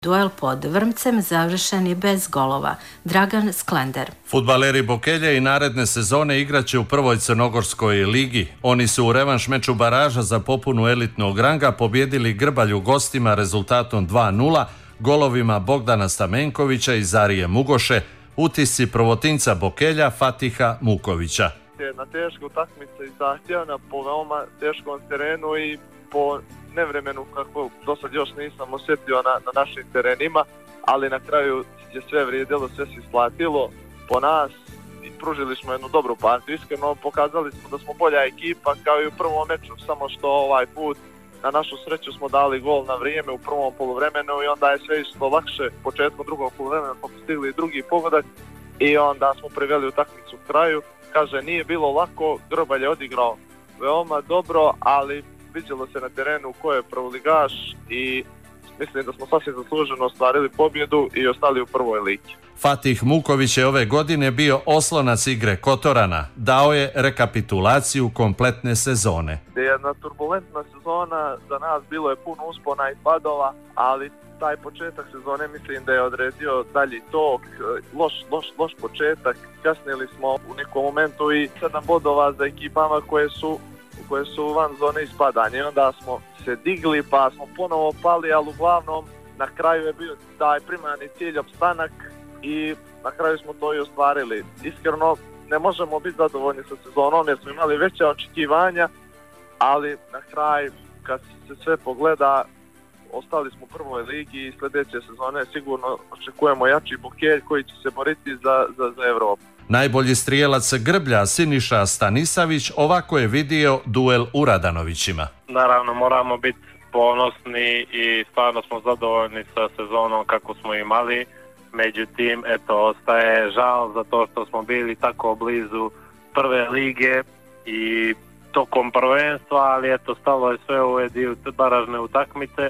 Duel pod Vrmcem završen je bez golova. Dragan Sklender. Fudbaleri Bokelja i naredne sezone igraće u prvoj crnogorskoj ligi. Oni su u revanš meču baraža za popunu elitnog ranga pobjedili Grbalju gostima rezultatom 2:0, golovima Bogdana Stamenkovića i Zarije Mugoše, utisci prvotinca Bokelja Fatiha Mukovića. Jedna teška utakmica i zahtjevna po veoma teškom terenu i po nevremenu kako do sad još nisam osjetio na našim terenima, ali na kraju je sve vrijedilo, sve se isplatilo po nas i pružili smo jednu dobru partiju. Iskreno pokazali smo da smo bolja ekipa kao i u prvom meču, samo što ovaj put na našu sreću smo dali gol na vrijeme u prvom poluvremenu i onda je sve išlo lakše. Početkom drugog poluvremena smo postigli drugi pogodak i onda smo priveli utakmicu u kraju. Kaže, nije bilo lako, Grbalj je odigrao veoma dobro, ali vidjelo se na terenu ko je prvoligaš i mislim da smo sasvim zasluženo ostvarili pobjedu i ostali u prvoj ligi. Fatih Muković je ove godine bio oslonac igre Kotorana. Dao je rekapitulaciju kompletne sezone. Jedna turbulentna sezona, za nas bilo je puno uspona i padova, ali taj početak sezone mislim da je odredio dalji tok, loš početak. Kasnili smo u nekom momentu i 7 bodova za ekipama koje su van zone ispadanja i onda smo se digli pa smo ponovo pali, ali uglavnom na kraju je bio taj primarni cilj opstanak i na kraju smo to i ostvarili. Iskreno ne možemo biti zadovoljni sa sezonom jer smo imali veća očekivanja, ali na kraj kad se sve pogleda ostali smo u prvoj ligi i sljedeće sezone sigurno očekujemo jači Bokelj koji će se boriti za Evropu. Najbolji strijelac Grblja Siniša Stanisavić ovako je vidio duel u Radanovićima. Naravno moramo biti ponosni i stvarno smo zadovoljni sa sezonom kako smo imali. Međutim, ostaje žal za to što smo bili tako blizu prve lige i tokom prvenstva, ali stalo je sve u ove dio baražne utakmice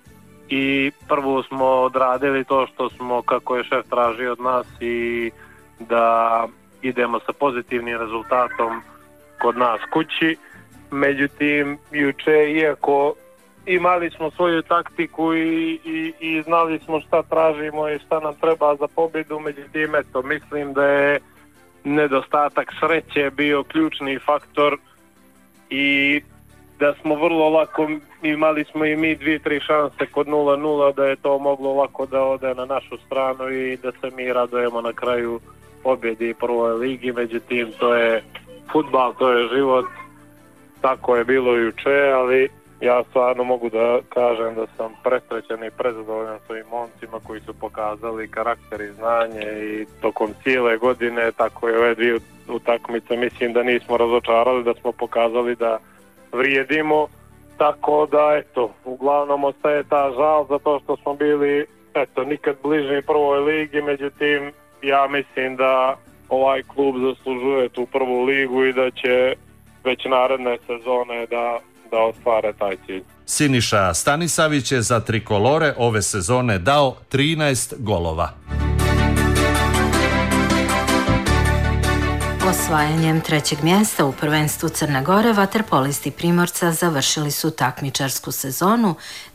i prvo smo odradili to što smo, kako je šef tražio od nas, i da idemo sa pozitivnim rezultatom kod nas kući. Međutim, juče, iako imali smo svoju taktiku i znali smo šta tražimo i šta nam treba za pobjedu, međutim, mislim da je nedostatak sreće bio ključni faktor i da smo vrlo lako, imali smo i mi 2-3 šanse kod 0-0, da je to moglo lako da ode na našu stranu i da se mi radujemo na kraju pobjedi prvoj ligi. Međutim, to je fudbal, to je život, tako je bilo juče, ali ja stvarno mogu da kažem da sam presrećen i prezadovoljan s ovim momcima koji su pokazali karakter i znanje i tokom cijele godine, tako je ove dvije utakmice, mislim da nismo razočarali, da smo pokazali da vrijedimo, tako da uglavnom ostaje ta žal zato što smo bili nikad bliži prvoj ligi, međutim ja mislim da ovaj klub zaslužuje tu prvu ligu i da će već naredne sezone da ostvare taj cilj. Siniša Stanisavić je za trikolore ove sezone dao 13 golova. Osvajanjem 3. mjesta u prvenstvu Crne Gore vaterpolisti Primorca završili su takmičarsku sezonu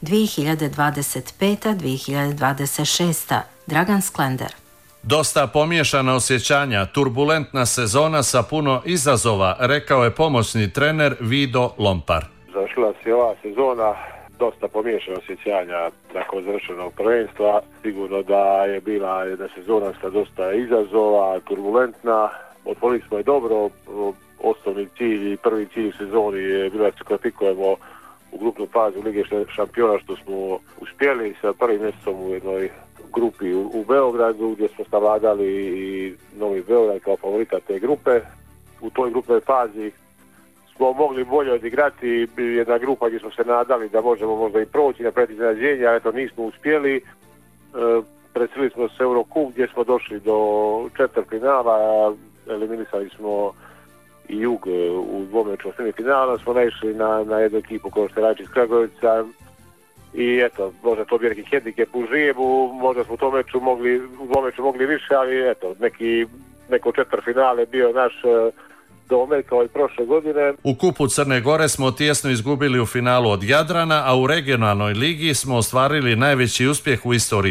2025-2026. Dragan Sklender. Dosta pomiješana osjećanja, turbulentna sezona sa puno izazova, rekao je pomoćni trener Vido Lompar. Završila se ova sezona, dosta pomiješana osjećanja nakon završenog prvenstva. Sigurno da je bila jedna sezona sa dosta izazova, turbulentna. Otvorili smo je dobro, osnovni cilj i prvi cilj sezoni je bilo da se kvalifikujemo u grupnu fazu Lige šampiona, što smo uspjeli sa prvim mjesecom u jednoj grupi u Beogradu, gdje smo savladali i Novi Beograd kao favorita te grupe. U toj grupnoj fazi smo mogli bolje odigrati, jedna grupa gdje smo se nadali da možemo možda i proći na iznenađenje, ali nismo uspjeli. Preselili smo se Eurocup gdje smo došli do četvrtfinala, eliminisali smo i Jug u dvomečnom semifinala, smo naišli na jednu ekipu kao što je Rajčić Kragujevica i možda to bio neki hendikep u Žijevu, možda smo u dvomeču mogli više, ali neko četvrtfinale je bio naš domet kao i prošle godine. U kupu Crne Gore smo tijesno izgubili u finalu od Jadrana, a u regionalnoj ligi smo ostvarili najveći uspjeh u istoriji